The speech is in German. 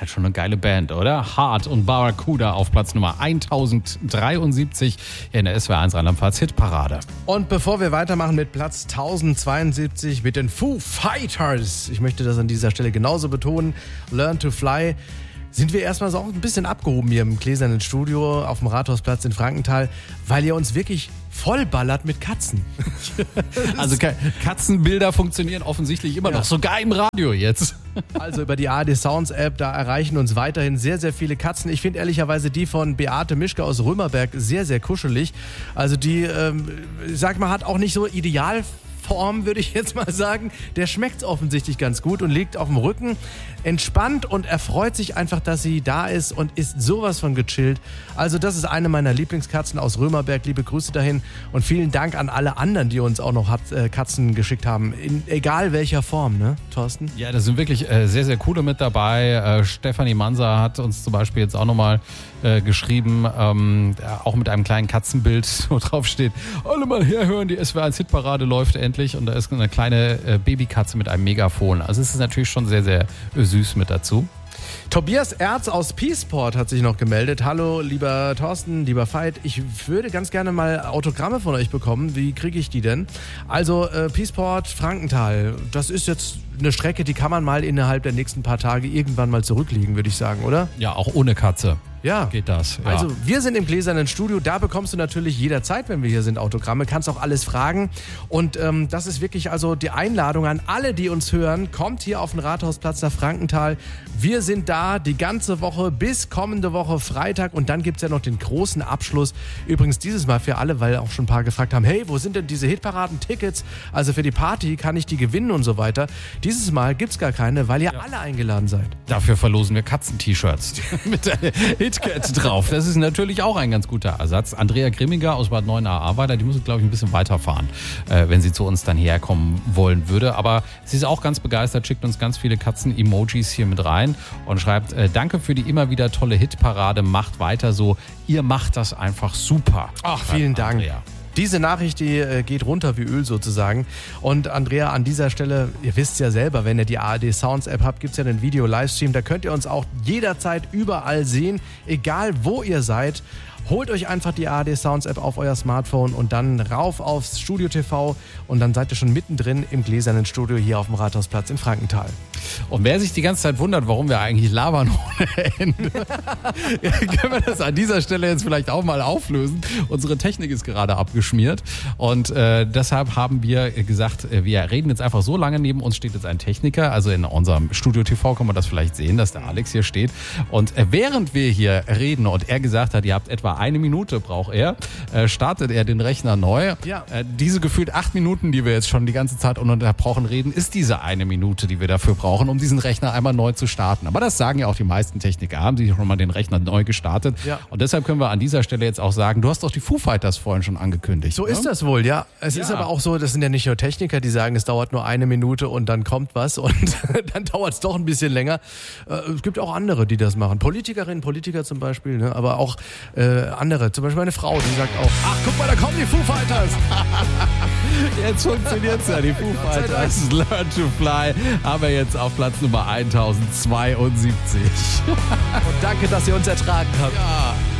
halt schon eine geile Band, oder? Hart und Barracuda auf Platz Nummer 1073 hier in der SWR1 Rheinland-Pfalz Hitparade. Und bevor wir weitermachen mit Platz 1072 mit den Foo Fighters, ich möchte das an dieser Stelle genauso betonen, Learn to Fly, sind wir erstmal so auch ein bisschen abgehoben hier im gläsernen Studio auf dem Rathausplatz in Frankenthal, weil ihr uns wirklich vollballert mit Katzen. Also Katzenbilder funktionieren offensichtlich immer noch, sogar im Radio jetzt. Also über die ARD Sounds App, da erreichen uns weiterhin sehr, sehr viele Katzen. Ich finde ehrlicherweise die von Beate Mischke aus Römerberg sehr, sehr kuschelig. Also die, sag mal, hat auch nicht so Idealform, würde ich jetzt mal sagen. Der schmeckt offensichtlich ganz gut und liegt auf dem Rücken, entspannt und erfreut sich einfach, dass sie da ist und ist sowas von gechillt. Also das ist eine meiner Lieblingskatzen aus Römerberg. Liebe Grüße dahin und vielen Dank an alle anderen, die uns auch noch Katzen geschickt haben. In egal welcher Form, ne, Thorsten? Ja, da sind wirklich sehr, sehr coole mit dabei. Stefanie Manser hat uns zum Beispiel jetzt auch nochmal geschrieben, auch mit einem kleinen Katzenbild, wo drauf steht, alle mal herhören, die SWR1 Hitparade läuft endlich und da ist eine kleine Babykatze mit einem Megafon. Also es ist natürlich schon sehr, sehr süß mit dazu. Tobias Erz aus Peaceport hat sich noch gemeldet. Hallo, lieber Thorsten, lieber Veit. Ich würde ganz gerne mal Autogramme von euch bekommen. Wie kriege ich die denn? Also Peaceport, Frankenthal, das ist jetzt eine Strecke, die kann man mal innerhalb der nächsten paar Tage irgendwann mal zurücklegen, würde ich sagen, oder? Ja, auch ohne Katze. Ja, geht das. Ja. Also wir sind im gläsernen Studio, da bekommst du natürlich jederzeit, wenn wir hier sind, Autogramme, kannst auch alles fragen und das ist wirklich also die Einladung an alle, die uns hören, kommt hier auf den Rathausplatz nach Frankenthal. Wir sind da die ganze Woche bis kommende Woche Freitag und dann gibt es ja noch den großen Abschluss. Übrigens dieses Mal für alle, weil auch schon ein paar gefragt haben, hey, wo sind denn diese Hitparaden-Tickets? Also für die Party kann ich die gewinnen und so weiter. Dieses Mal gibt es gar keine, weil ihr alle eingeladen seid. Dafür verlosen wir Katzen-T-Shirts mit der Hitcat drauf. Das ist natürlich auch ein ganz guter Ersatz. Andrea Grimminger aus Bad Neuenahr-Ahrweiler, die muss, glaube ich, ein bisschen weiterfahren, wenn sie zu uns dann herkommen wollen würde. Aber sie ist auch ganz begeistert, schickt uns ganz viele Katzen-Emojis hier mit rein und schreibt, danke für die immer wieder tolle Hitparade, macht weiter so. Ihr macht das einfach super. Ach, vielen Dank. Andrea. Diese Nachricht, die geht runter wie Öl sozusagen. Und Andrea, an dieser Stelle, ihr wisst ja selber, wenn ihr die ARD Sounds App habt, gibt es ja den Video-Livestream. Da könnt ihr uns auch jederzeit überall sehen, egal wo ihr seid. Holt euch einfach die ARD Sounds App auf euer Smartphone und dann rauf aufs Studio TV und dann seid ihr schon mittendrin im gläsernen Studio hier auf dem Rathausplatz in Frankenthal. Und wer sich die ganze Zeit wundert, warum wir eigentlich labern ohne Ende, können wir das an dieser Stelle jetzt vielleicht auch mal auflösen. Unsere Technik ist gerade abgeschmiert und deshalb haben wir gesagt, wir reden jetzt einfach so lange, neben uns steht jetzt ein Techniker, also in unserem Studio TV kann man das vielleicht sehen, dass der Alex hier steht und während wir hier reden und er gesagt hat, ihr habt etwa 1 Minute braucht er, startet er den Rechner neu. Ja. Diese gefühlt 8 Minuten, die wir jetzt schon die ganze Zeit ununterbrochen reden, ist diese 1 Minute, die wir dafür brauchen, um diesen Rechner einmal neu zu starten. Aber das sagen ja auch die meisten Techniker, haben sie schon mal den Rechner neu gestartet. Ja. Und deshalb können wir an dieser Stelle jetzt auch sagen, du hast doch die Foo Fighters vorhin schon angekündigt. So ist das wohl, ja. Es ist aber auch so, das sind ja nicht nur Techniker, die sagen, es dauert nur 1 Minute und dann kommt was und dann dauert es doch ein bisschen länger. Es gibt auch andere, die das machen. Politikerinnen, Politiker zum Beispiel, ne? Aber auch andere, zum Beispiel meine Frau, die sagt auch, ach guck mal, da kommen die Foo Fighters. Jetzt funktioniert's ja, die Foo Fighters Learn to Fly, aber jetzt auf Platz Nummer 1072. Und danke, dass ihr uns ertragen habt. Ja.